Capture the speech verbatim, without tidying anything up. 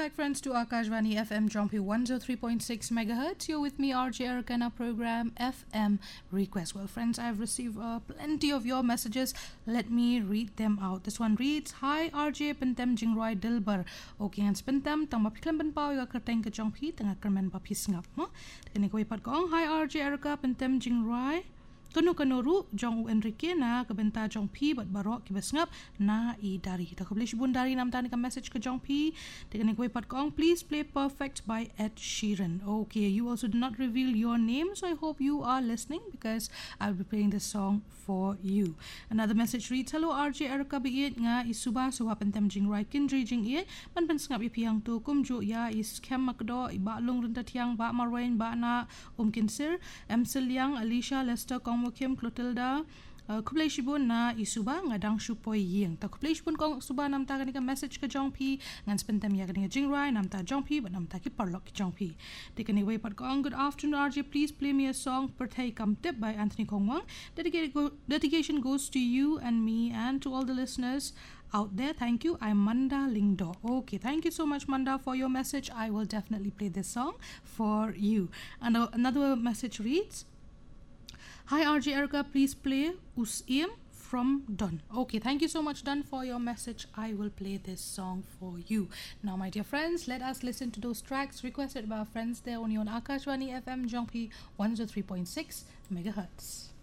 back, friends, to Akashvani F M Jompi one oh three point six megahertz. You're with me, R J Erica, in our program F M Request. Well, friends, I've received uh, plenty of your messages. Let me read them out. This one reads, Hi, R J, Pentem Jingroy Dilbar. Okay, and Pentem, Tang Mapiklam Ben Pao, Yakartang Jompi, Tang Akarman Papisngap. Tekanikoy Patgong, Hi, R J Erica, Pentem Jingroy. Kanu kanuru jong Enrique na kabenta jong P bat barok kibasngap na I dari. Ta kublish bun dari nam tani ka message ke jong P. Tekani koi pat kong, please play Perfect by Ed Sheeran. Okay, you also did not reveal your name, so I hope you are listening because I'll be playing this song for you. Another message reads, Hello R J Erica biit nga isuba suwa pentem jing rai kindri jing ie man pensngap ipiang tu kumju ya is kem makdo iba lung renta tiang ba marwain ba na um kinsir emsil yang Alicia Lester kong Kim Clotilda uh, kuplay shibun na isuba ngadang shupoy ying ta kuplay shibun kong suba nam ta kanika message ka jong P ngan spentem ya kanika jingrai nam ta jong P but nam ta ki parlok ki jong P tikani way pat kong. Good afternoon R J, please play me a song Pertai Kam Tip by Anthony Kongwang. Dedicated go, dedication goes to you and me and to all the listeners out there. Thank you. I'm Manda Lingdo. Okay, thank you so much, Manda, for your message. I will definitely play this song for you. And uh, another message reads, Hi R J Erica, please play Us Iem from Don. Okay, thank you so much, Don, for your message. I will play this song for you. Now, my dear friends, let us listen to those tracks requested by our friends there only on Akashvani F M Jompi one oh three point six megahertz.